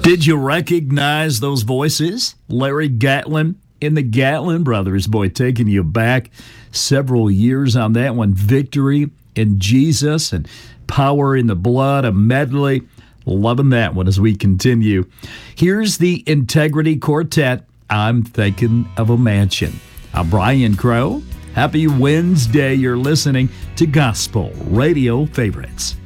Did you recognize those voices? Larry Gatlin and the Gatlin Brothers. Boy, taking you back several years on that one. Victory in Jesus and Power in the Blood, a medley. Loving that one as we continue. Here's the Integrity Quartet. I'm Thinking of a Mansion. I'm Brian Crow. Happy Wednesday. You're listening to Gospel Radio Favorites.